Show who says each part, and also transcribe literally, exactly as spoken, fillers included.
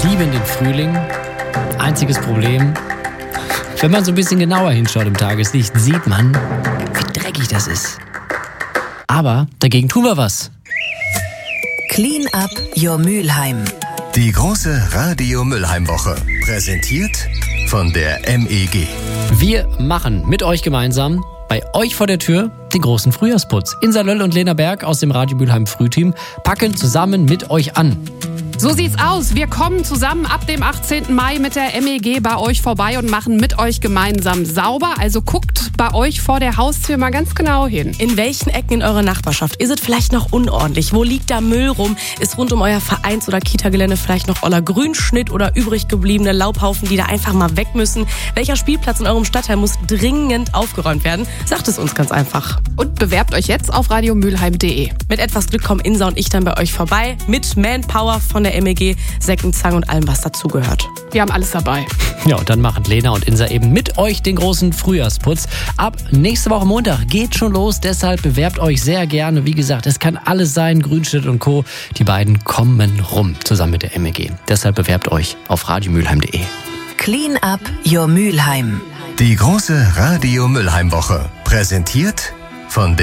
Speaker 1: Ich liebe den Frühling. Einziges Problem, wenn man so ein bisschen genauer hinschaut im Tageslicht, sieht man, wie dreckig das ist. Aber dagegen tun wir was.
Speaker 2: Clean up your Mülheim.
Speaker 3: Die große Radio-Mülheim-Woche. Präsentiert von der M E G.
Speaker 1: Wir machen mit euch gemeinsam bei euch vor der Tür den großen Frühjahrsputz. Insa Löll und Lena Berg aus dem Radio Mülheim Frühteam packen zusammen mit euch an.
Speaker 4: So sieht's aus. Wir kommen zusammen ab dem achtzehnten Mai mit der M E G bei euch vorbei und machen mit euch gemeinsam sauber. Also guckt bei euch vor der Haustür mal ganz genau hin.
Speaker 5: In welchen Ecken in eurer Nachbarschaft ist es vielleicht noch unordentlich? Wo liegt da Müll rum? Ist rund um euer Vereins- oder Kita-Gelände vielleicht noch oller Grünschnitt oder übrig gebliebene Laubhaufen, die da einfach mal weg müssen? Welcher Spielplatz in eurem Stadtteil muss dringend aufgeräumt werden? Sagt es uns ganz einfach.
Speaker 4: Und bewerbt euch jetzt auf radio mülheim punkt de.
Speaker 5: Mit etwas Glück kommen Insa und ich dann bei euch vorbei mit Manpower von der M E G, Säcken, Zangen und allem, was dazugehört.
Speaker 4: Wir haben alles dabei.
Speaker 1: Ja, und dann machen Lena und Insa eben mit euch den großen Frühjahrsputz. Ab nächste Woche Montag geht schon los, deshalb bewerbt euch sehr gerne. Wie gesagt, es kann alles sein, Grünschnitt und Co. Die beiden kommen rum, zusammen mit der M E G. Deshalb bewerbt euch auf radio mülheim punkt de.
Speaker 2: Clean up your Mülheim.
Speaker 3: Die große Radio-Mülheim-Woche. Präsentiert von der